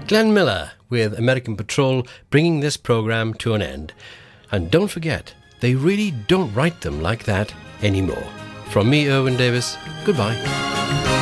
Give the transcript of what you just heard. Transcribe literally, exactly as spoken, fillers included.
Glenn Miller with American Patrol, bringing this program to an end. And don't forget, they really don't write them like that anymore. From me, Erwin Davis, goodbye.